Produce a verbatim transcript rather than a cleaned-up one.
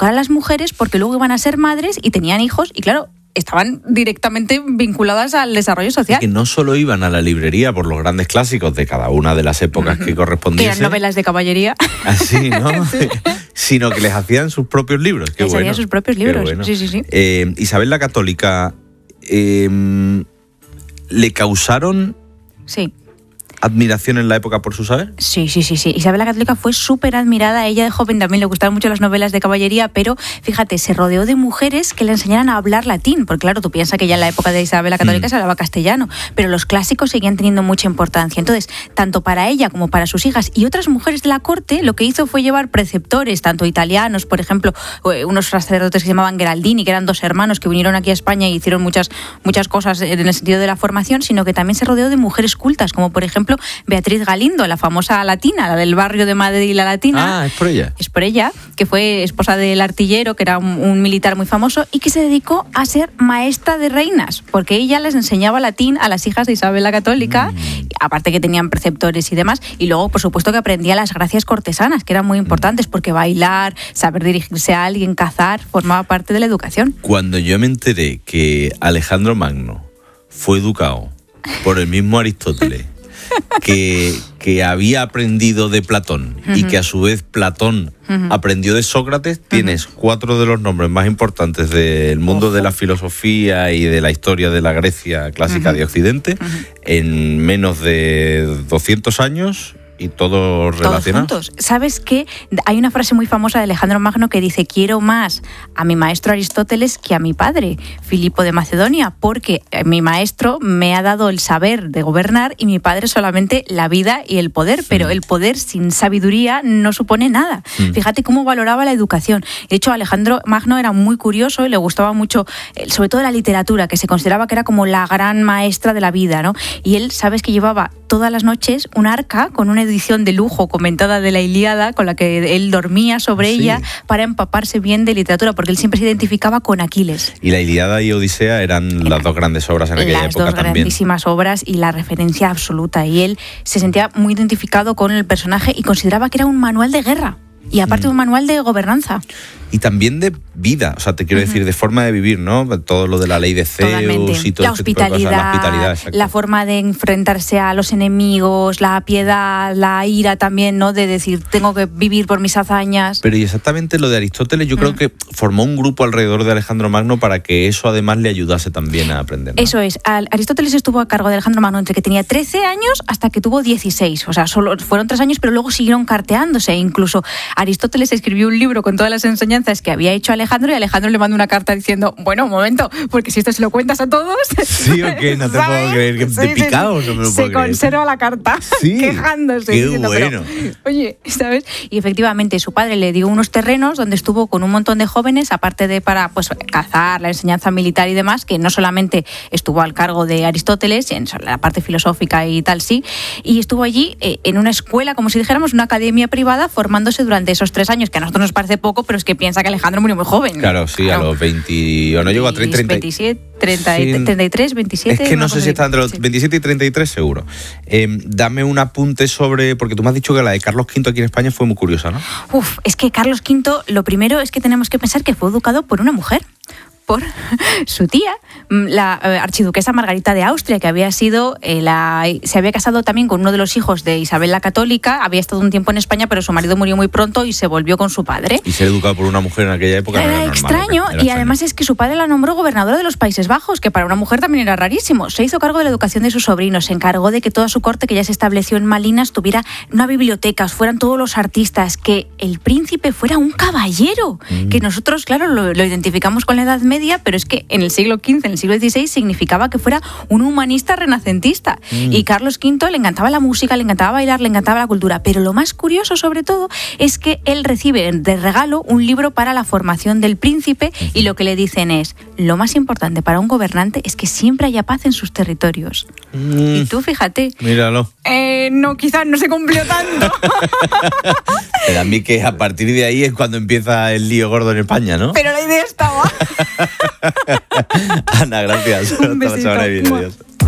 educar a las mujeres porque luego iban a ser madres y tenían hijos y claro, estaban directamente vinculadas al desarrollo social. Que no solo iban a la librería por los grandes clásicos de cada una de las épocas que correspondiesen. Que eran novelas de caballería. Así, ¿no? Sí. Sino que les hacían sus propios libros. Qué les bueno. hacían sus propios libros, bueno. sí, sí, sí. Eh, Isabel la Católica, eh, ¿le causaron sí. admiración en la época por su saber? Sí, sí, sí, sí. Isabel la Católica fue súper admirada. Ella de joven también le gustaban mucho las novelas de caballería, pero fíjate, se rodeó de mujeres que le enseñaran a hablar latín, porque claro, tú piensas que ya en la época de Isabel la Católica mm. se hablaba castellano, pero los clásicos seguían teniendo mucha importancia. Entonces, tanto para ella como para sus hijas y otras mujeres de la corte, lo que hizo fue llevar preceptores, tanto italianos, por ejemplo, unos sacerdotes que se llamaban Gheraldini, que eran dos hermanos que vinieron aquí a España y hicieron muchas, muchas cosas en el sentido de la formación, sino que también se rodeó de mujeres cultas, como por ejemplo Beatriz Galindo, la famosa latina, la del barrio de Madrid, la latina. Ah, es por ella. Es por ella, que fue esposa del artillero, que era un, un militar muy famoso, y que se dedicó a ser maestra de reinas, porque ella les enseñaba latín a las hijas de Isabel la Católica, mm. aparte que tenían preceptores y demás, y luego, por supuesto, que aprendía las gracias cortesanas, que eran muy importantes, porque bailar, saber dirigirse a alguien, cazar, formaba parte de la educación. Cuando yo me enteré que Alejandro Magno fue educado por el mismo Aristóteles, Que, que había aprendido de Platón uh-huh. y que a su vez Platón uh-huh. aprendió de Sócrates, uh-huh. tienes cuatro de los nombres más importantes del mundo Ojo. de la filosofía y de la historia de la Grecia clásica uh-huh. de Occidente uh-huh. en menos de doscientos años. Y todos relacionados. Todos juntos. ¿Sabes qué? Hay una frase muy famosa de Alejandro Magno que dice: quiero más a mi maestro Aristóteles que a mi padre, Filipo de Macedonia, porque mi maestro me ha dado el saber de gobernar y mi padre solamente la vida y el poder, sí. pero el poder sin sabiduría no supone nada. Sí. Fíjate cómo valoraba la educación. De hecho, Alejandro Magno era muy curioso y le gustaba mucho, sobre todo la literatura, que se consideraba que era como la gran maestra de la vida, ¿no? Y él, ¿sabes que llevaba todas las noches un arca con una edición de lujo comentada de la Ilíada con la que él dormía sobre sí. ella para empaparse bien de literatura, porque él siempre se identificaba con Aquiles. Y la Ilíada y Odisea eran Era, las dos grandes obras en aquella época también. Las dos grandísimas obras y la referencia absoluta. Y él se sentía muy identificado con el personaje y consideraba que era un manual de guerra. Y aparte mm. un manual de gobernanza. Y también de vida, o sea, te quiero uh-huh. decir, de forma de vivir, ¿no? Todo lo de la ley de Zeus Totalmente. y todo la este tipo de cosas. La hospitalidad, la forma de enfrentarse a los enemigos, la piedad, la ira también, ¿no? De decir, tengo que vivir por mis hazañas. Pero y exactamente lo de Aristóteles, yo uh-huh. creo que formó un grupo alrededor de Alejandro Magno para que eso además le ayudase también a aprender, ¿no? Eso es. Aristóteles estuvo a cargo de Alejandro Magno entre que tenía trece años hasta que tuvo dieciséis. O sea, solo fueron tres años, pero luego siguieron carteándose. Incluso Aristóteles escribió un libro con todas las enseñanzas que había hecho Alejandro y Alejandro le mandó una carta diciendo, bueno, un momento, porque si esto se lo cuentas a todos... Sí, o qué, no te ¿sabes? puedo creer, que sí, de picado sí, sí. no me lo Se puedo creer. conserva la carta, sí, quejándose. Qué diciendo, bueno. Pero, oye, ¿sabes? Y efectivamente su padre le dio unos terrenos donde estuvo con un montón de jóvenes, aparte de para pues cazar, la enseñanza militar y demás, que no solamente estuvo al cargo de Aristóteles, en la parte filosófica y tal, sí, y estuvo allí eh, en una escuela, como si dijéramos, una academia privada, formándose durante esos tres años, que a nosotros nos parece poco, pero es que piensa que Alejandro murió muy joven. Claro, sí, claro. a los veinte, o no llegó a treinta, veintisiete, treinta, sí. treinta y tres, veintisiete. Es que no sé si está entre los sí. veintisiete y treinta y tres seguro. Eh, dame un apunte sobre, porque tú me has dicho que la de Carlos quinto aquí en España fue muy curiosa, ¿no? Uf, es que Carlos quinto, lo primero es que tenemos que pensar que fue educado por una mujer. Por su tía, la eh, archiduquesa Margarita de Austria, que había sido eh, la, se había casado también con uno de los hijos de Isabel la Católica, había estado un tiempo en España, pero su marido murió muy pronto y se volvió con su padre. Y ser educado por una mujer en aquella época era, no era extraño, normal, era y extraño. Además es que su padre la nombró gobernadora de los Países Bajos, que para una mujer también era rarísimo. Se hizo cargo de la educación de sus sobrinos, se encargó de que toda su corte, que ya se estableció en Malinas, tuviera una biblioteca, fueran todos los artistas, que el príncipe fuera un caballero, mm. que nosotros, claro, lo, lo identificamos con la Edad Media, pero es que en el siglo quince, en el siglo dieciséis, significaba que fuera un humanista renacentista. Mm. Y Carlos quinto le encantaba la música, le encantaba bailar, le encantaba la cultura. Pero lo más curioso, sobre todo, es que él recibe de regalo un libro para la formación del príncipe y lo que le dicen es, lo más importante para un gobernante es que siempre haya paz en sus territorios. Mm. Y tú, fíjate. Míralo. Eh, no, quizás no se cumplió tanto. Pero a mí que a partir de ahí es cuando empieza el lío gordo en España, ¿no? Pero la idea estaba. Ana, gracias. Un besito. Hasta la semana que viene. Adiós.